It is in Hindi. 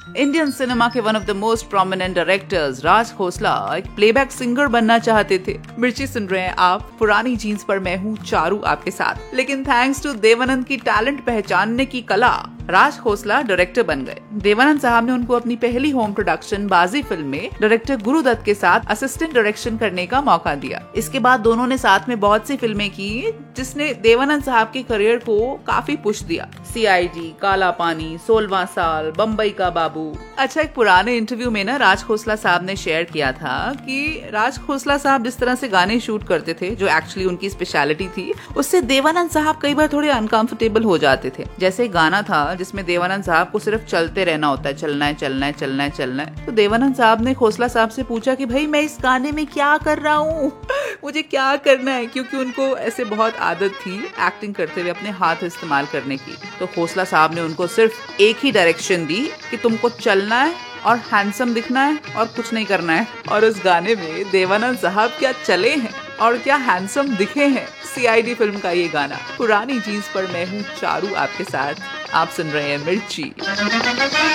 इंडियन सिनेमा के one of the most prominent directors Raj Khosla एक प्लेबैक सिंगर बनना चाहते थे। मिर्ची सुन रहे हैं आप पुरानी जीन्स पर, मैं हूँ चारू आपके साथ। लेकिन थैंक्स टू देवानंद की टैलेंट पहचानने की कला, राज खोसला डायरेक्टर बन गए। देवानंद साहब ने उनको अपनी पहली होम प्रोडक्शन बाजी फिल्म में डायरेक्टर गुरुदत्त के साथ असिस्टेंट डायरेक्शन करने का मौका दिया। इसके बाद दोनों ने साथ में बहुत सी फिल्में की, जिसने देवानंद साहब के करियर को काफी पुश दिया। CID, काला पानी, 16वां साल, बम्बई का बाबू। अच्छा, एक पुराने इंटरव्यू में ना राज खोसला साहब ने शेयर किया था कि राज खोसला साहब जिस तरह से गाने शूट करते थे, जो एक्चुअली उनकी स्पेशलिटी थी, उससे देवानंद साहब कई बार थोड़े अनकंफर्टेबल हो जाते थे। जैसे गाना था जिसमें देवानंद साहब को सिर्फ चलते रहना होता है, चलना है चलना है चलना है चलना है। तो देवानंद साहब ने खोसला साहब से पूछा कि भाई मैं इस गाने में क्या कर रहा हूँ मुझे क्या करना है, क्योंकि उनको ऐसे बहुत आदत थी एक्टिंग करते हुए अपने हाथ इस्तेमाल करने की। तो खोसला साहब ने उनको सिर्फ एक ही डायरेक्शन दी कि तुमको चलना है और हैंडसम दिखना है और कुछ नहीं करना है। और उस गाने में देवानंद साहब क्या चले हैं और क्या हैंडसम दिखे हैं। CID फिल्म का ये गाना, पुरानी जीन्स पर मैं हूँ चारू आपके साथ। आप सुन रहे हैं मिर्ची।